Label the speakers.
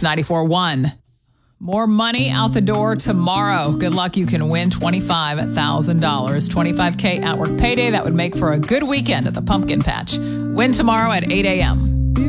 Speaker 1: Mix 94.1. More money out the door tomorrow. Good luck. You can win $25,000. $25K at work payday. That would make for a good weekend at the Pumpkin Patch. Win tomorrow at 8 a.m.